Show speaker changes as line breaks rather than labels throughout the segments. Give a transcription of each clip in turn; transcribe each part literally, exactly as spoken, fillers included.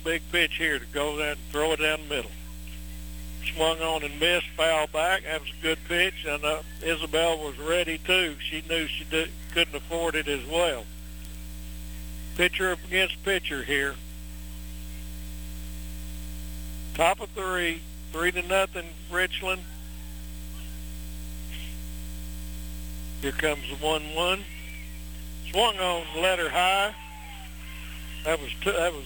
big pitch here to go down and throw it down the middle. Swung on and missed, foul back. That was a good pitch, and uh, Isabel was ready too. She knew she did, couldn't afford it as well. Pitcher against pitcher here. Top of three, three to nothing, Richland. Here comes the one-one. Swung on, let her high. That was two, that was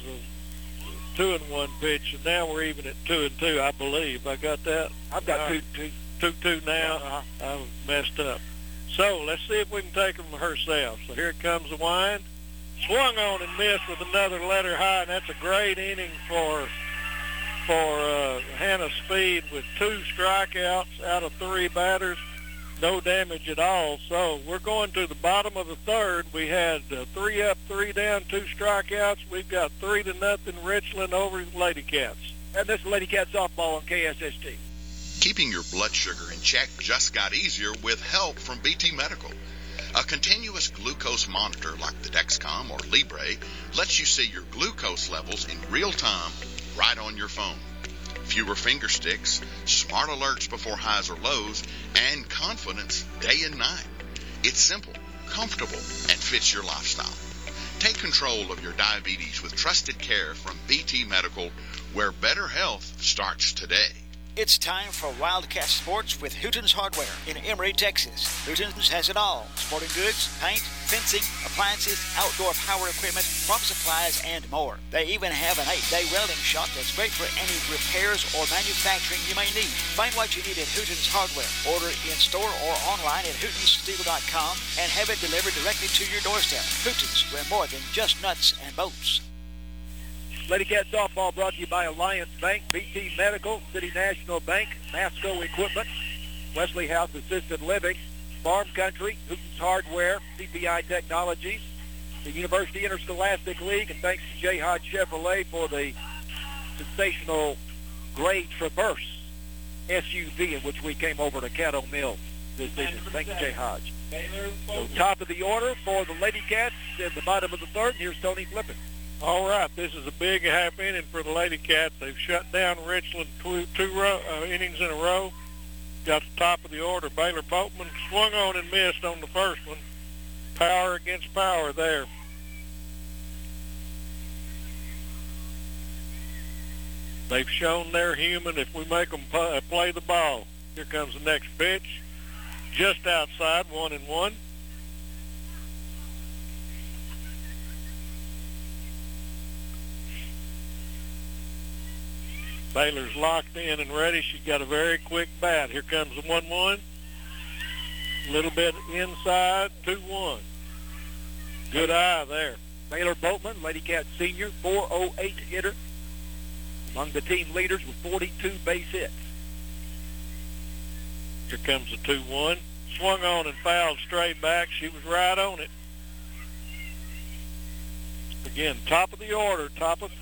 a two and one pitch, and now we're even at two and two, I believe. I got that.
I've got
uh,
two two.
Two two now.
Uh-huh.
I was messed up. So let's see if we can take them herself. So here comes the wind. Swung on and missed with another letter high, and that's a great inning for for uh, Hannah Speed with two strikeouts out of three batters. No damage at all. So we're going to the bottom of the third. We had uh, three up, three down, two strikeouts. We've got three to nothing Richland over the Lady Cats.
And this is Lady Cat softball on K S S T.
Keeping your blood sugar in check just got easier with help from B T Medical. A continuous glucose monitor like the Dexcom or Libre lets you see your glucose levels in real time right on your phone. Fewer finger sticks, smart alerts before highs or lows, and confidence day and night. It's simple, comfortable, and fits your lifestyle. Take control of your diabetes with trusted care from B T Medical, where better health starts today.
It's time for Wildcat Sports with Hooten's Hardware in Emory, Texas. Hooten's has it all: sporting goods, paint, fencing, appliances, outdoor power equipment, farm supplies, and more. They even have an eight-day welding shop that's great for any repairs or manufacturing you may need. Find what you need at Hooten's Hardware. Order in store or online at hootens steel dot com and have it delivered directly to your doorstep. Hooten's, we're more than just nuts and bolts.
Lady Cat softball brought to you by Alliance Bank, B T Medical, City National Bank, Masco Equipment, Wesley House Assisted Living, Farm Country, Hooten's Hardware, C P I Technologies, the University Interscholastic League, and thanks to J. Hodge Chevrolet for the sensational gray Traverse S U V in which we came over to Caddo Mills this vision. Thanks to J. Hodge. So top of the order for the Lady Cats at the bottom of the third. Here's Tony Flippin.
All right, this is a big half inning for the Lady Cats. They've shut down Richland two, two row, uh, innings in a row. Got the top of the order. Baylor Boatman swung on and missed on the first one. Power against power there. They've shown they're human if we make them play, play the ball. Here comes the next pitch. Just outside, one and one. Baylor's locked in and ready. She's got a very quick bat. Here comes the one one. A little bit inside, two one. Good eye there.
Baylor Boatman, Lady Cat senior, four oh eight hitter. Among the team leaders with forty-two base hits.
Here comes the two one. Swung on and fouled straight back. She was right on it. Again, top of the order, top of